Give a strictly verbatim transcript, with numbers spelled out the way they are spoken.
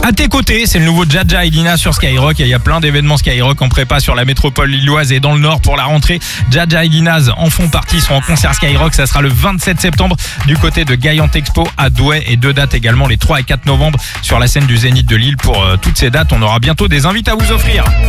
À tes côtés, c'est le nouveau Jaja et Dina sur Skyrock. Il y a plein d'événements Skyrock en prépa sur la métropole lilloise et dans le nord pour la rentrée. Jaja et Dina en font partie, ils sont en concert Skyrock. Ça sera le vingt-sept septembre du côté de Gayant Expo à Douai et deux dates également les trois et quatre novembre sur la scène du Zénith de Lille. Pour euh, toutes ces dates, on aura bientôt des invités à vous offrir.